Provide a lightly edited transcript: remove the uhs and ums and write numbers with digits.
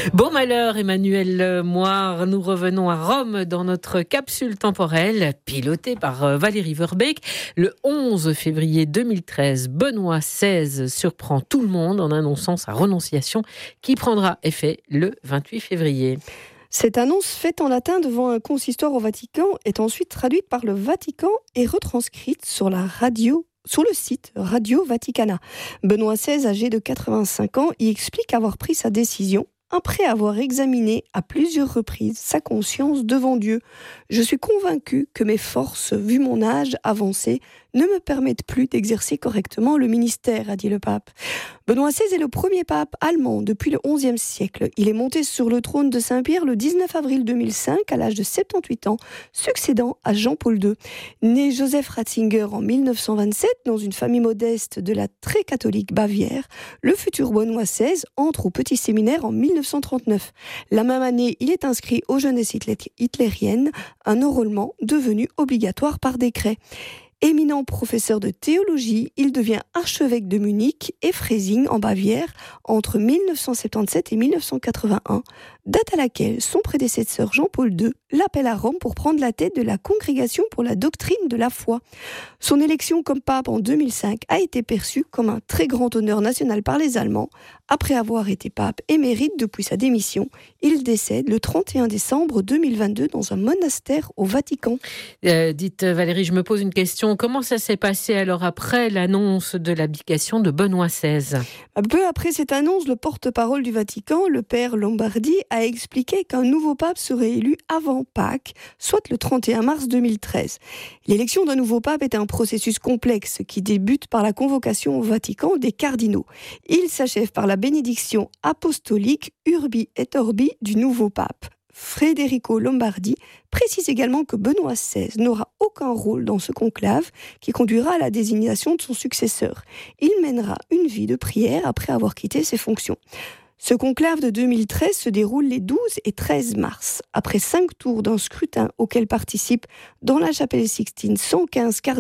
Bon malheur, Emmanuel Moire, nous revenons à Rome dans notre capsule temporelle, pilotée par Valérie Verbeek. Le 11 février 2013, Benoît XVI surprend tout le monde en annonçant sa renonciation qui prendra effet le 28 février. Cette annonce faite en latin devant un consistoire au Vatican est ensuite traduite par le Vatican et retranscrite sur le site Radio Vaticana. Benoît XVI, âgé de 85 ans, y explique avoir pris sa décision après avoir examiné à plusieurs reprises sa conscience devant Dieu. Je suis convaincu que mes forces, vu mon âge avancé, ne me permettent plus d'exercer correctement le ministère, a dit le pape. Benoît XVI est le premier pape allemand depuis le XIe siècle. Il est monté sur le trône de Saint-Pierre le 19 avril 2005 à l'âge de 78 ans, succédant à Jean-Paul II. Né Joseph Ratzinger en 1927 dans une famille modeste de la très catholique Bavière, le futur Benoît XVI entre au petit séminaire en 1939. La même année, il est inscrit aux jeunesses hitlériennes, un enrôlement devenu obligatoire par décret. Éminent professeur de théologie, il devient archevêque de Munich et Freising en Bavière entre 1977 et 1981, date à laquelle son prédécesseur Jean-Paul II l'appelle à Rome pour prendre la tête de la Congrégation pour la doctrine de la foi. Son élection comme pape en 2005 a été perçue comme un très grand honneur national par les Allemands. Après avoir été pape émérite depuis sa démission, il décède le 31 décembre 2022 dans un monastère au Vatican. Dites Valérie, je me pose une question. Comment ça s'est passé alors après l'annonce de l'abdication de Benoît XVI ? Peu après cette annonce, le porte-parole du Vatican, le père Lombardi, a expliqué qu'un nouveau pape serait élu avant Pâques, soit le 31 mars 2013. L'élection d'un nouveau pape est un processus complexe qui débute par la convocation au Vatican des cardinaux. Il s'achève par la bénédiction apostolique Urbi et Orbi du nouveau pape. Federico Lombardi précise également que Benoît XVI n'aura aucun rôle dans ce conclave qui conduira à la désignation de son successeur. Il mènera une vie de prière après avoir quitté ses fonctions. Ce conclave de 2013 se déroule les 12 et 13 mars. Après 5 tours d'un scrutin auquel participent dans la chapelle Sixtine 115 cardinaux,